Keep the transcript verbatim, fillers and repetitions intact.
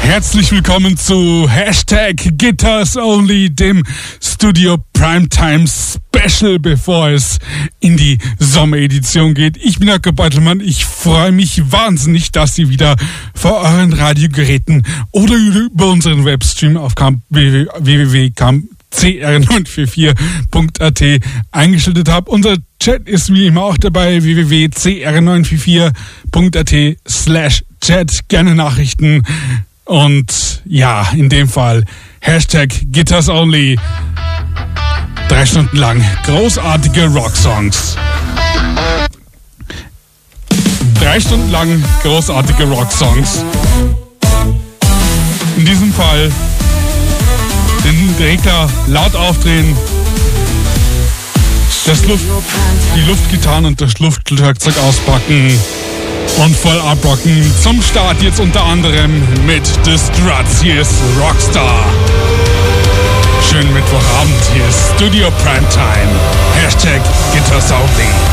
Herzlich willkommen zu Hashtag Guitars Only, dem Studio Primetime Special, bevor es in die Sommeredition geht. Ich bin Jakob Beutelmann. Ich freue mich wahnsinnig, dass Sie wieder vor euren Radiogeräten oder über unseren Webstream auf w w w punkt c r neun vier vier punkt a t eingeschaltet habt. Unser Chat ist wie immer auch dabei, w w w punkt c r neun vier vier punkt a t slash chat. Gerne Nachrichten. Und ja, in dem Fall Hashtag Guitars Only. Drei Stunden lang großartige Rocksongs. Drei Stunden lang großartige Rocksongs. In diesem Fall den Regler laut aufdrehen, das Luft, die Luftgitarren und das Luftschlagzeug auspacken und voll abrocken. Zum Start jetzt unter anderem mit The Struts. Hier ist Rockstar. Schönen Mittwochabend. Hier ist Studio Primetime. Hashtag Guitars Only.